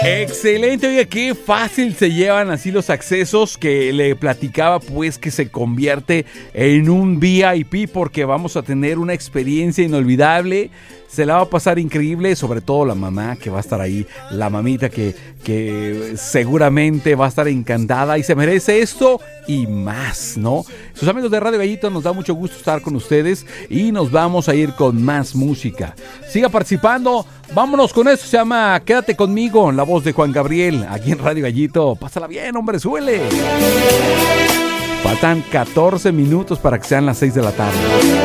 Excelente, oye, qué fácil se llevan así los accesos, que le platicaba pues que se convierte en un VIP porque vamos a tener una experiencia inolvidable. Se la va a pasar increíble, sobre todo la mamá que va a estar ahí, la mamita que seguramente va a estar encantada y se merece esto y más, ¿no? Sus amigos de Radio Gallito, nos da mucho gusto estar con ustedes y nos vamos a ir con más música. Siga participando, vámonos con esto, se llama Quédate Conmigo, la voz de Juan Gabriel, aquí en Radio Gallito. Pásala bien, hombre, súbele. Faltan 14 minutos para que sean las 6 de la tarde.